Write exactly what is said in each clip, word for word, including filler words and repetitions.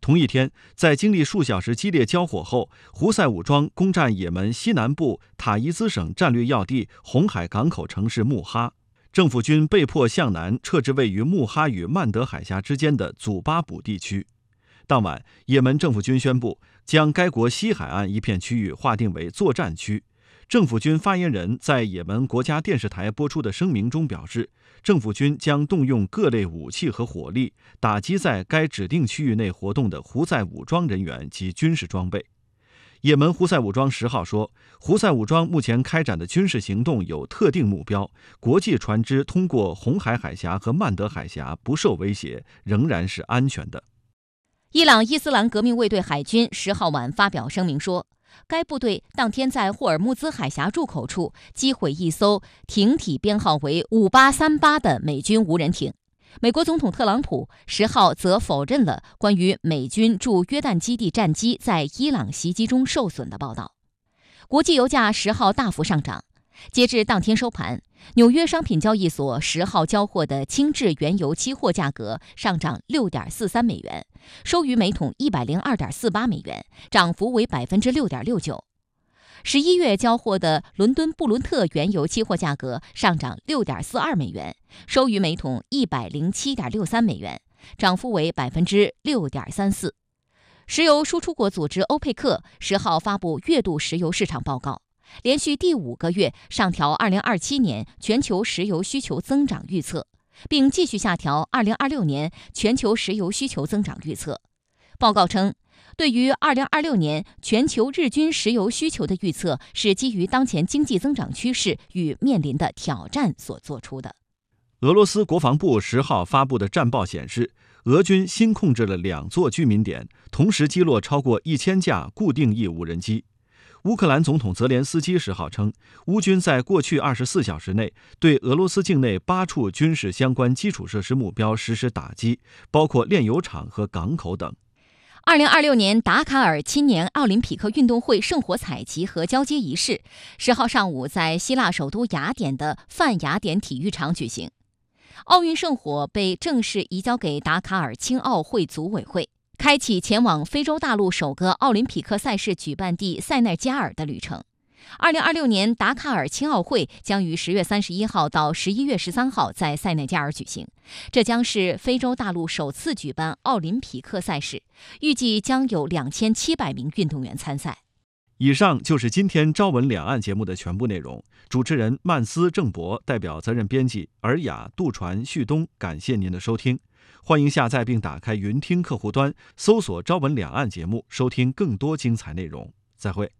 同一天，在经历数小时激烈交火后，胡塞武装攻占也门西南部塔伊兹省战略要地红海港口城市穆哈，政府军被迫向南撤至位于穆哈与曼德海峡之间的祖巴卜地区。当晚，也门政府军宣布将该国西海岸一片区域划定为作战区。政府军发言人在也门国家电视台播出的声明中表示，政府军将动用各类武器和火力，打击在该指定区域内活动的胡塞武装人员及军事装备。也门胡塞武装十号说，胡塞武装目前开展的军事行动有特定目标，国际船只通过红海海峡和曼德海峡不受威胁，仍然是安全的。 伊朗伊斯兰革命卫队海军十号晚发表声明说，该部队当天在霍尔木兹海峡入口处击毁一艘艇体编号为五八三八的美军无人艇。美国总统特朗普十号则否认了关于美军驻约旦基地战机在伊朗袭击中受损的报道。国际油价十号大幅上涨，截至当天收盘，纽约商品交易所十号交货的轻质原油期货价格上涨 六点四三美元，收于每桶 一百零二点四八美元，涨幅为 百分之六点六九。十一月交货的伦敦布伦特原油期货价格上涨 六点四二美元，收于每桶 一百零七点六三美元，涨幅为 百分之六点三四。石油输出国组织欧佩克十号发布月度石油市场报告，连续第五个月上调二零二七年全球石油需求增长预测，并继续下调二零二六年全球石油需求增长预测。报告称，对于二零二六年全球日均石油需求的预测是基于当前经济增长趋势与面临的挑战所做出的。 俄罗斯国防部十号发布的战报显示，俄军新控制了两座居民点，同时击落超过一千架固定翼无人机。乌克兰总统泽连斯基十号称，乌军在过去二十四小时内对俄罗斯境内八处军事相关基础设施目标实施打击，包括炼油厂和港口等。 二零二六年达卡尔青年奥林匹克运动会圣火采集和交接仪式十号上午在希腊首都雅典的泛雅典体育场举行。奥运圣火被正式移交给达卡尔青奥会组委会，开启前往非洲大陆首个奥林匹克赛事举办地塞内加尔的旅程。二零二六年达卡尔青奥会将于十月三十一号到十一月十三号在塞内加尔举行，这将是非洲大陆首次举办奥林匹克赛事，预计将有两千七百名运动员参赛。 以上就是今天朝闻两岸节目的全部内容。主持人曼斯郑博代表责任编辑尔雅、杜传、旭东，感谢您的收听。欢迎下载并打开云听客户端，搜索朝闻两岸节目，收听更多精彩内容。再会。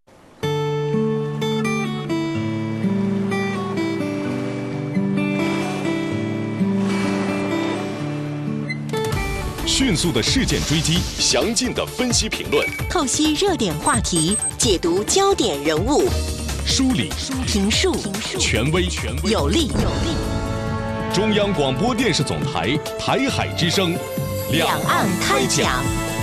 迅速的事件追击，详尽的分析评论， 透析热点话题，解读焦点人物， 梳理评述权威有力。 中央广播电视总台台海之声， 两岸开讲。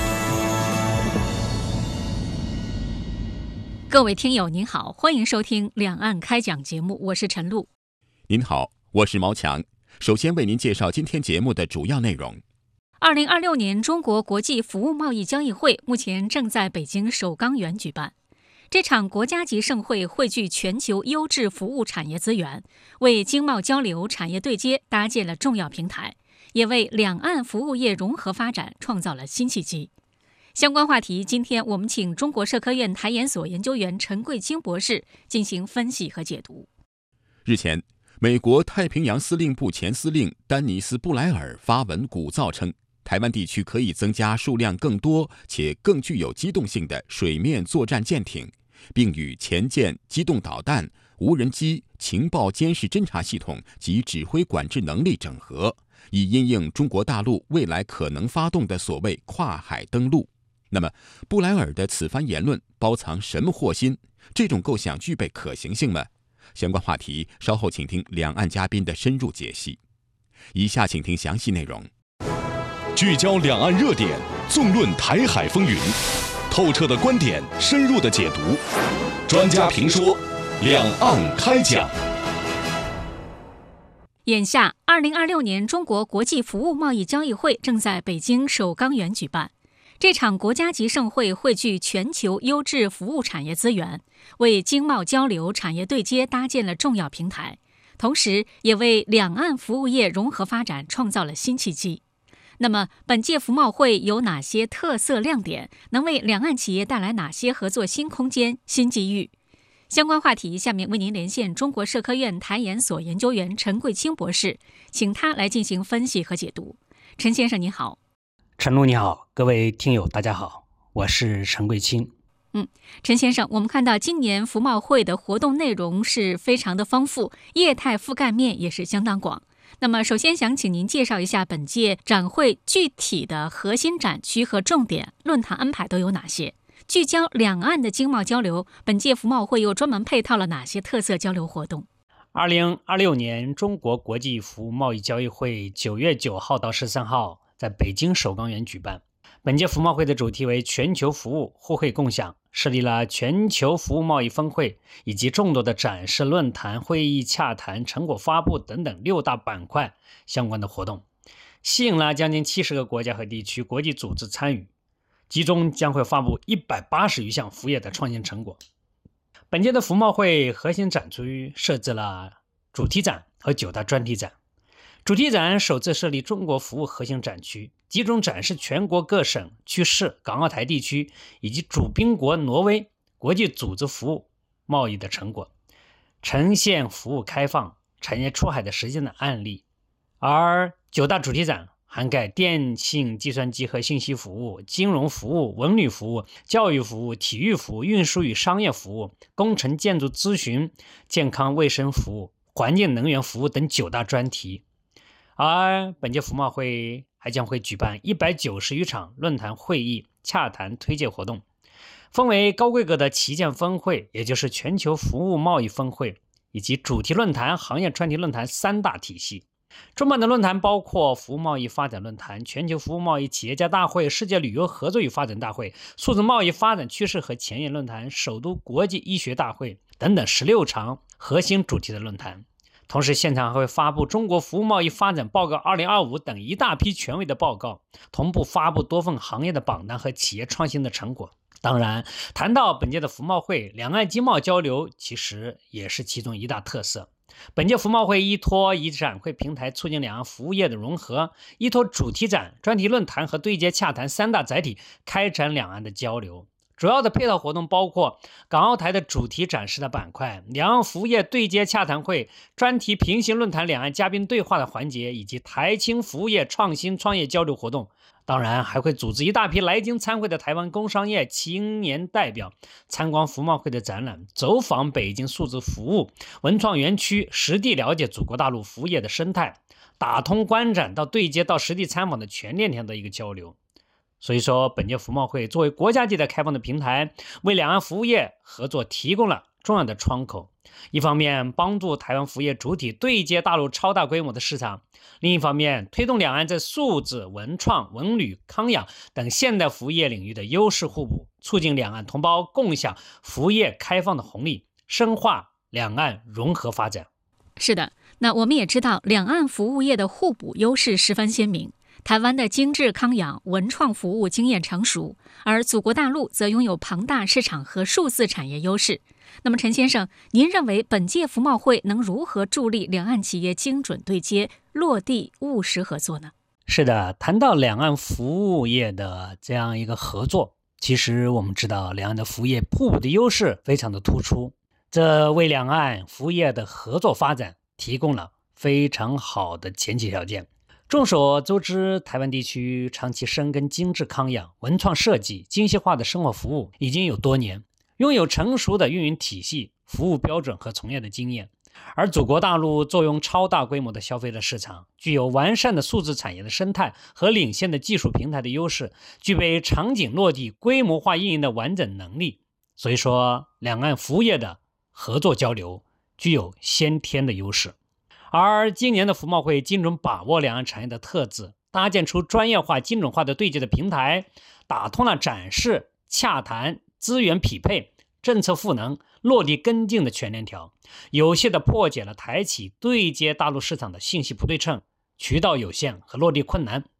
各位听友您好，欢迎收听两岸开讲节目，我是陈露。 您好，我是毛强。首先为您介绍今天节目的主要内容。 二零二六年中国国际服务贸易交易会目前正在北京首钢园举办。这场国家级盛会汇聚全球优质服务产业资源，为经贸交流、产业对接搭建了重要平台，也为两岸服务业融合发展创造了新契机。相关话题，今天我们请中国社科院台研所研究员陈桂清博士进行分析和解读。 日前，美国太平洋司令部前司令丹尼斯·布莱尔发文鼓噪称，台湾地区可以增加数量更多且更具有机动性的水面作战舰艇，并与前舰、机动导弹、无人机、情报监视侦察系统及指挥管制能力整合，以因应中国大陆未来可能发动的所谓跨海登陆。那么，布莱尔的此番言论包藏什么祸心？这种构想具备可行性吗？相关话题稍后请听两岸嘉宾的深入解析。以下请听详细内容。 聚焦两岸热点，纵论台海风云，透彻的观点，深入的解读，专家评说，两岸开讲。 眼下，二零二六年中国国际服务贸易交易会正在北京首钢园举办。 这场国家级盛会汇聚全球优质服务产业资源，为经贸交流、产业对接搭建了重要平台，同时也为两岸服务业融合发展创造了新契机。那么，本届服贸会有哪些特色亮点？能为两岸企业带来哪些合作新空间、新机遇？相关话题，下面为您连线中国社科院台研所研究员陈贵清博士，请他来进行分析和解读。陈先生，你好。 陈璐你好，各位听友大家好，我是陈贵清。 嗯，陈先生，我们看到今年服贸会的活动内容是非常的丰富，业态覆盖面也是相当广。那么首先想请您介绍一下本届展会具体的核心展区和重点论坛安排都有哪些？聚焦两岸的经贸交流，本届服贸会又专门配套了哪些特色交流活动？ 二零二六年中国国际服务贸易交易会九月九号到十三号在北京首钢园举办。本届服贸会的主题为全球服务互惠共享，设立了全球服务贸易峰会以及众多的展示、论坛、会议、洽谈、成果发布等等六大板块相关的活动，吸引了将近七十个国家和地区国际组织参与，其中将会发布一百八十余项服务业的创新成果。本届的服贸会核心展区设置了主题展和九大专题展。主题展首次设立中国服务核心展区，集中展示全国各省、区市、港澳台地区以及主宾国挪威国际组织服务贸易的成果，呈现服务开放、产业出海的实践的案例。而九大主题展涵盖电信、计算机和信息服务、金融服务、文旅服务、教育服务、体育服务、运输与商业服务、工程建筑咨询、健康卫生服务、环境能源服务等九大专题。而本届服贸会还将会举办一百九十余场论坛会议、洽谈推介活动，分为高规格的旗舰峰会，也就是全球服务贸易峰会，以及主题论坛、行业专题论坛三大体系。中办的论坛包括服务贸易发展论坛、全球服务贸易企业家大会、世界旅游合作与发展大会、数字贸易发展趋势和前沿论坛、首都国际医学大会等等十六场核心主题的论坛。同时，现场还会发布中国服务贸易发展报告二零二五等一大批权威的报告，同步发布多份行业的榜单和企业创新的成果。当然，谈到本届的服贸会，两岸经贸交流其实也是其中一大特色。本届服贸会依托以展会平台促进两岸服务业的融合，依托主题展、专题论坛和对接洽谈三大载体，开展两岸的交流。主要的配套活动包括港澳台的主题展示的板块、两岸服务业对接洽谈会、专题平行论坛、两岸嘉宾对话的环节，以及台青服务业创新创业交流活动。当然，还会组织一大批来京参会的台湾工商业青年代表参观服贸会的展览，走访北京数字服务文创园区，实地了解祖国大陆服务业的生态，打通观展到对接到实地参访的全链条的一个交流。所以说，本届服贸会作为国家级的开放的平台，为两岸服务业合作提供了重要的窗口。一方面帮助台湾服务业主体对接大陆超大规模的市场，另一方面推动两岸在数字、文创、文旅、康养等现代服务业领域的优势互补，促进两岸同胞共享服务业开放的红利，深化两岸融合发展。 是的，那我们也知道，两岸服务业的互补优势十分鲜明。台湾的精致康养、文创服务经验成熟，而祖国大陆则拥有庞大市场和数字产业优势。那么陈先生，您认为本届服贸会能如何助力两岸企业精准对接、落地务实合作呢？ 是的，谈到两岸服务业的这样一个合作，其实我们知道两岸的服务业互补的优势非常的突出，这为两岸服务业的合作发展提供了非常好的前期条件。众所周知，台湾地区长期深耕精致康养、文创设计、精细化的生活服务已经有多年，拥有成熟的运营体系、服务标准和从业的经验。而祖国大陆作用超大规模的消费者市场，具有完善的数字产业的生态和领先的技术平台的优势，具备场景落地、规模化运营的完整能力。所以说，两岸服务业的合作交流具有先天的优势。而今年的服贸会精准把握两岸产业的特质，搭建出专业化、精准化的对接的平台，打通了展示、洽谈、资源匹配、政策赋能、落地跟进的全链条，有效地破解了台企对接大陆市场的信息不对称、渠道有限和落地困难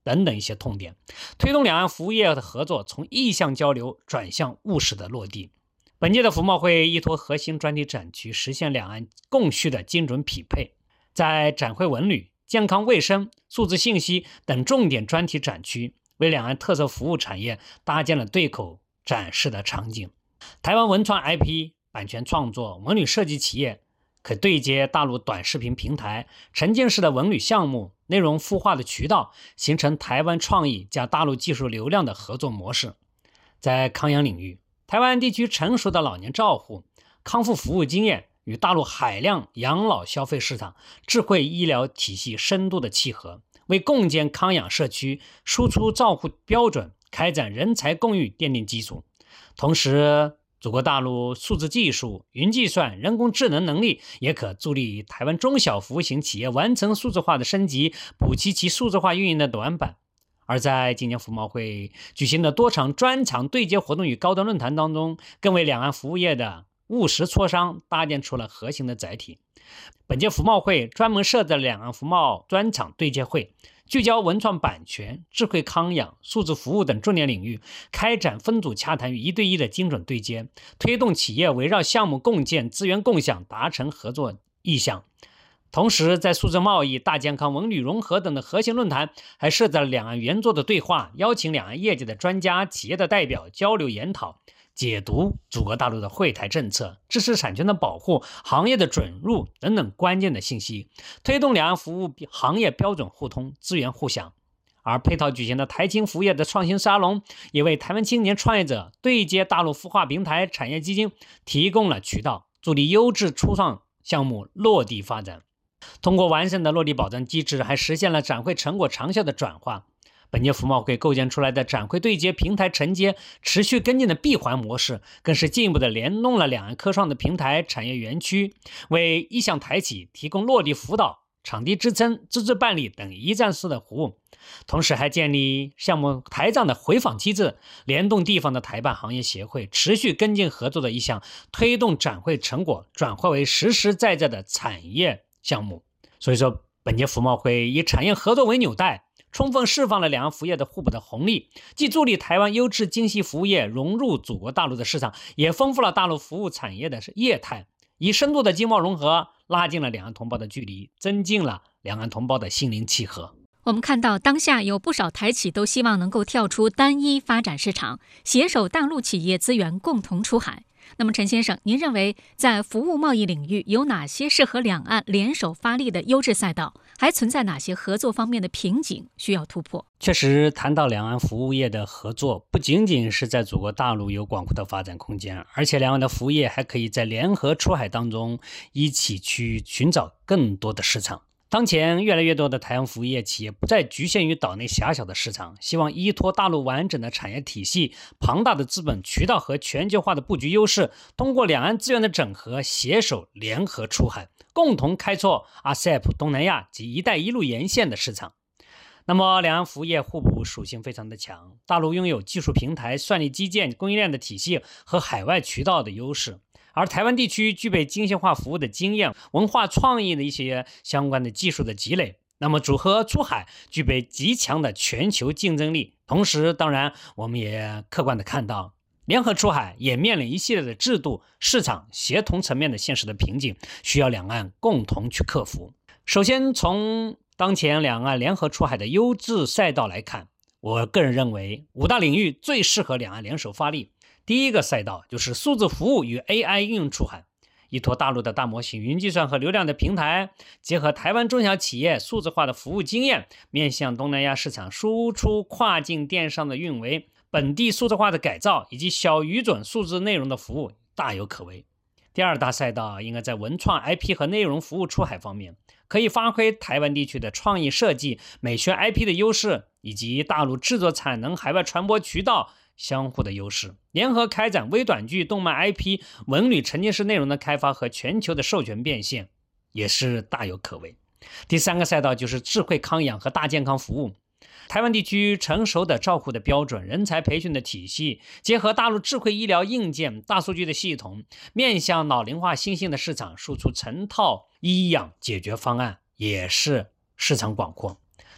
等等一些痛点，推动两岸服务业的合作从意向交流转向务实的落地。本届的服贸会依托核心专题展区，实现两岸供需的精准匹配，在展会文旅、健康卫生、数字信息等重点专题展区，为两岸特色服务产业搭建了对口展示的场景。台湾文创 I P、版权创作、文旅设计企业可对接大陆短视频平台、沉浸式的文旅项目、内容孵化的渠道，形成台湾创意加大陆技术流量的合作模式。在康养领域，台湾地区成熟的老年照护、康复服务经验与大陆海量养老消费市场、智慧医疗体系深度的契合，为共建康养社区、输出照护标准、开展人才共育奠定基础。同时，祖国大陆数字技术、云计算、人工智能能力也可助力台湾中小服务型企业完成数字化的升级，补齐其数字化运营的短板。而在今年服贸会举行的多场专场对接活动与高端论坛当中，更为两岸服务业的务实磋商搭建出了核心的载体。本届服贸会专门设置了两岸服贸专场对接会，聚焦文创版权、智慧康养、数字服务等重点领域，开展分组洽谈与一对一的精准对接，推动企业围绕项目共建、资源共享达成合作意向。同时，在数字贸易、大健康、文旅融合等的核心论坛，还设置了两岸圆桌的对话，邀请两岸业界的专家、企业的代表交流研讨，解读祖国大陆的惠台政策、知识产权的保护、行业的准入等等关键的信息，推动两岸服务行业标准互通、资源互享。而配套举行的台青服务业的创新沙龙，也为台湾青年创业者对接大陆孵化平台产业基金提供了渠道，助力优质初创项目落地发展。通过完善的落地保障机制，还实现了展会成果长效的转化。本届服贸会构建出来的展会对接、平台承接、持续跟进的闭环模式，更是进一步的联动了两岸科创的平台产业园区，为意向台企提供落地辅导、场地支撑、资质办理等一站式的服务。同时还建立项目台账的回访机制，联动地方的台办行业协会，持续跟进合作的意向，推动展会成果转化为实实在在的产业项目。所以说，本届服贸会以产业合作为纽带，充分释放了两岸服务业的互补的红利，既助力台湾优质精细服务业融入祖国大陆的市场，也丰富了大陆服务产业的业态，以深度的经贸融合拉近了两岸同胞的距离，增进了两岸同胞的心灵契合。 我们看到，当下有不少台企都希望能够跳出单一发展市场，携手大陆企业资源共同出海。那么陈先生，您认为在服务贸易领域有哪些适合两岸联手发力的优质赛道？还存在哪些合作方面的瓶颈需要突破？ 确实，谈到两岸服务业的合作，不仅仅是在祖国大陆有广阔的发展空间，而且两岸的服务业还可以在联合出海当中一起去寻找更多的市场。当前越来越多的台湾服务业企业不再局限于岛内狭小的市场，希望依托大陆完整的产业体系、庞大的资本渠道和全球化的布局优势，通过两岸资源的整合，携手联合出海，共同开拓 A S E P 东南亚及一带一路沿线的市场。那么两岸服务业互补属性非常的强，大陆拥有技术平台、算力基建、供应链的体系和海外渠道的优势，而台湾地区具备精细化服务的经验、文化创意的一些相关的技术的积累，那么组合出海具备极强的全球竞争力。同时，当然我们也客观的看到，联合出海也面临一系列的制度、市场协同层面的现实的瓶颈，需要两岸共同去克服。首先，从当前两岸联合出海的优质赛道来看，我个人认为五大领域最适合两岸联手发力。第一个赛道就是数字服务与 A I 应用出海，依托大陆的大模型、云计算和流量的平台，结合台湾中小企业数字化的服务经验，面向东南亚市场输出跨境电商的运维、本地数字化的改造以及小语种数字内容的服务大有可为。第二大赛道应该在文创 I P 和内容服务出海方面，可以发挥台湾地区的创意设计、美学 I P 的优势，以及大陆制作产能、海外传播渠道相互的优势，联合开展微短剧、动漫 I P、文旅沉浸式内容的开发和全球的授权变现，也是大有可为。第三个赛道就是智慧康养和大健康服务。台湾地区成熟的照护的标准、人才培训的体系，结合大陆智慧医疗硬件、大数据的系统，面向老龄化新兴的市场输出成套医养解决方案，也是市场广阔。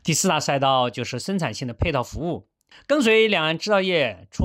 第四大赛道就是生产性的配套服务，跟随两岸制造业出